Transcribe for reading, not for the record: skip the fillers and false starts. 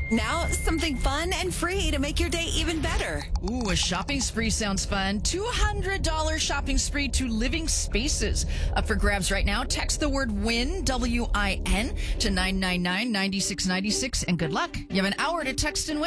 Now, something fun and free to make your day even better. Ooh, a shopping spree sounds fun. $200 shopping spree to Living Spaces. Up for grabs right now. Text the word WIN, W-I-N, to 999-9696, and good luck. You have an hour to text and win.